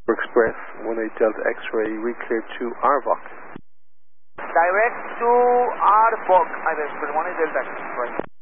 Express 18 Delta X-ray, reclear to Arvok. Direct to Arvok, I will 18 Delta X-ray.